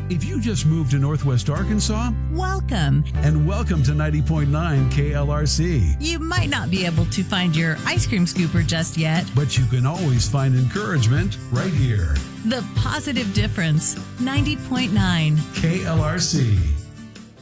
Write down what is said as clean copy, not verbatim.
If you just moved to Northwest Arkansas, welcome. And welcome to 90.9 KLRC. You might not be able to find your ice cream scooper just yet, but you can always find encouragement right here. The Positive Difference, 90.9 KLRC.